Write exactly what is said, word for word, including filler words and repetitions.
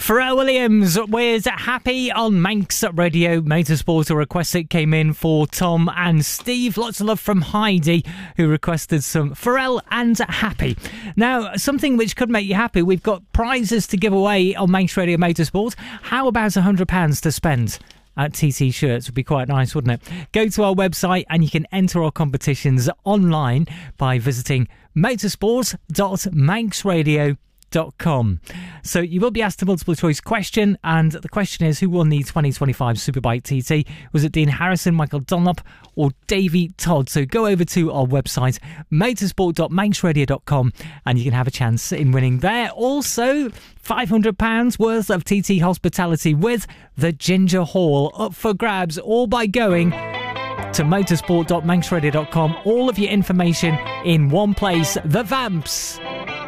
Pharrell Williams with Happy on Manx Radio Motorsport. A request that came in for Tom and Steve. Lots of love from Heidi, who requested some Pharrell and Happy. Now, something which could make you happy, we've got prizes to give away on Manx Radio Motorsport. How about one hundred pounds to spend at T T Shirts? Would be quite nice, wouldn't it? Go to our website and you can enter our competitions online by visiting motorsport dot manx radio dot com. So you will be asked a multiple choice question, and the question is, who won the twenty twenty-five Superbike T T? Was it Dean Harrison, Michael Dunlop or Davey Todd? So go over to our website motorsport dot manx radio dot com and you can have a chance in winning there. Also, five hundred pounds worth of T T hospitality with the Ginger Hall up for grabs, all by going to motorsport dot manx radio dot com. All of your information in one place. The Vamps.